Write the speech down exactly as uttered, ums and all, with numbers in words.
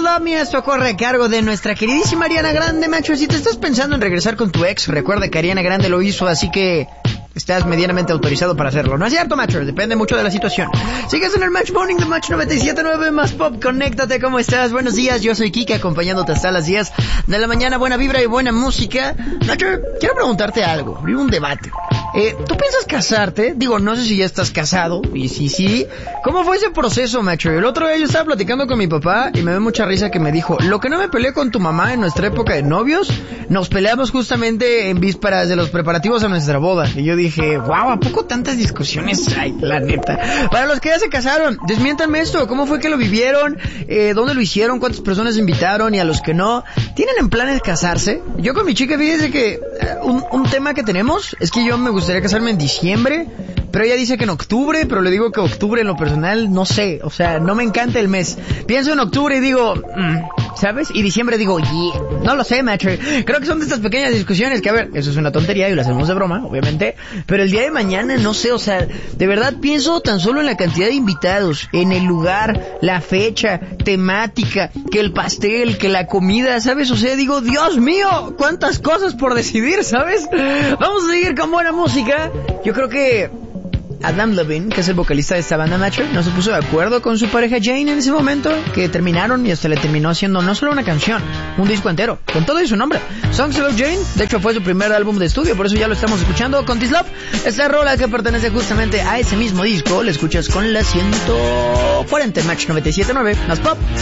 Love Me, esto corre a cargo de nuestra queridísima Ariana Grande, macho. Si te estás pensando en regresar con tu ex, recuerda que Ariana Grande lo hizo, así que estás medianamente autorizado para hacerlo. ¿No es cierto, macho? Depende mucho de la situación. Sigues en el Match Morning de Match noventa y siete punto nueve más Pop. Conéctate, ¿cómo estás? Buenos días, yo soy Kike, acompañándote hasta las diez de la mañana. Buena vibra y buena música. Nacho, quiero preguntarte algo, abrir un debate. Eh, ¿Tú piensas casarte? Digo, no sé si ya estás casado, y si sí, ¿cómo fue ese proceso, macho? El otro día yo estaba platicando con mi papá y me dio mucha risa que me dijo, lo que no me peleé con tu mamá en nuestra época de novios, nos peleamos justamente en vísperas de los preparativos a nuestra boda. Y yo dije, wow, ¿a poco tantas discusiones hay, la neta? Para los que ya se casaron, desmiéntanme esto, ¿cómo fue que lo vivieron? Eh, ¿Dónde lo hicieron? ¿Cuántas personas invitaron? Y a los que no, ¿tienen en planes casarse? Yo con mi chica, fíjense que uh, un, un tema que tenemos es que yo me gustaría casarme en diciembre, pero ella dice que en octubre, pero le digo que octubre en lo personal, no sé, o sea, no me encanta el mes. Pienso en octubre y digo, mm, ¿sabes? Y diciembre digo, yeah, no lo sé, macho. Creo que son de estas pequeñas discusiones que, a ver, eso es una tontería y lo hacemos de broma, obviamente, pero el día de mañana, no sé, o sea, de verdad pienso tan solo en la cantidad de invitados, en el lugar, la fecha, temática, que el pastel, que la comida, ¿sabes? O sea, digo, Dios mío, cuántas cosas por decidir, ¿sabes? Vamos a seguir con buena música. Yo creo que Adam Levine, que es el vocalista de esta banda, macho, no se puso de acuerdo con su pareja Jane en ese momento, que terminaron y hasta le terminó haciendo no solo una canción, un disco entero, con todo y su nombre. Songs About Jane, de hecho fue su primer álbum de estudio, por eso ya lo estamos escuchando con This Love. Esta rola que pertenece justamente a ese mismo disco, la escuchas con la ciento cuarenta Match noventa y siete punto nueve, más Pop.